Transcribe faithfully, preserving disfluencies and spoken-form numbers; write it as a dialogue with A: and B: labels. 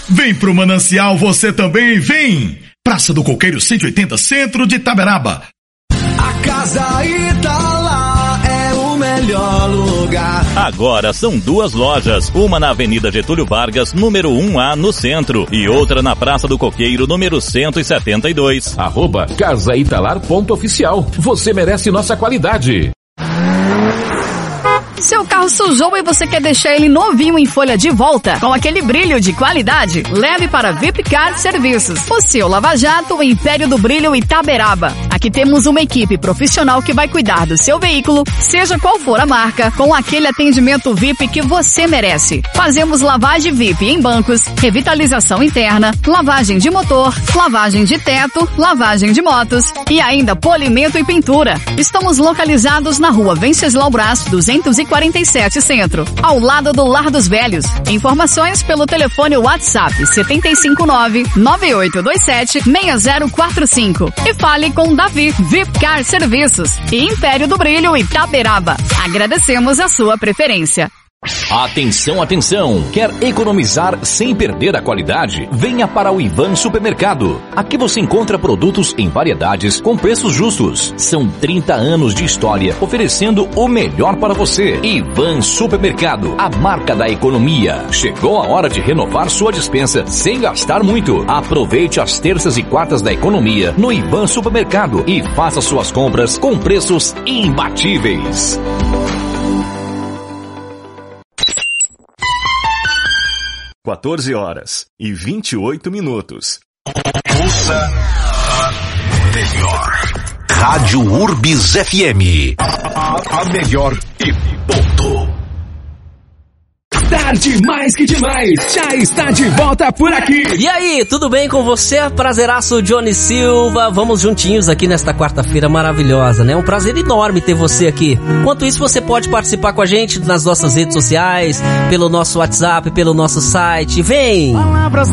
A: Vem pro Manancial você também, vem! Praça do Coqueiro cento e oitenta, centro de Itaberaba.
B: A Casa Italá é o melhor lugar.
C: Agora são duas lojas, uma na Avenida Getúlio Vargas, número um A, no centro, e outra na Praça do Coqueiro, número cento e setenta e dois.
D: Arroba Casa Italar ponto oficial. Você merece nossa qualidade.
E: Seu carro sujou e você quer deixar ele novinho em folha de volta, com aquele brilho de qualidade? Leve para V I P Car Serviços, o seu lava-jato, o Império do Brilho Itaberaba. Aqui temos uma equipe profissional que vai cuidar do seu veículo, seja qual for a marca, com aquele atendimento V I P que você merece. Fazemos lavagem V I P em bancos, revitalização interna, lavagem de motor, lavagem de teto, lavagem de motos e ainda polimento e pintura. Estamos localizados na rua Venceslau Brás, duzentos e quarenta e sete Centro, ao lado do Lar dos Velhos. Informações pelo telefone WhatsApp sete cinco nove, nove oito dois sete, seis zero quatro cinco e fale com Davi, V I P Car Serviços e Império do Brilho Itaberaba. Agradecemos a sua preferência.
F: Atenção, atenção! Quer economizar sem perder a qualidade? Venha para o Ivan Supermercado. Aqui você encontra produtos em variedades com preços justos. São trinta anos de história oferecendo o melhor para você. Ivan Supermercado, a marca da economia. Chegou a hora de renovar sua despensa sem gastar muito. Aproveite as terças e quartas da economia no Ivan Supermercado e faça suas compras com preços imbatíveis.
G: quatorze horas e vinte e oito minutos.
H: Ouça a melhor. Rádio Urbis F M. A, a melhor e ponto.
I: Tarde mais que demais, já está de volta por aqui.
J: E aí, tudo bem com você? Prazeraço Johnny Silva. Vamos juntinhos aqui nesta quarta-feira maravilhosa, né? Um prazer enorme ter você aqui. Enquanto isso, você pode participar com a gente nas nossas redes sociais, pelo nosso WhatsApp, pelo nosso site. Vem! Palavras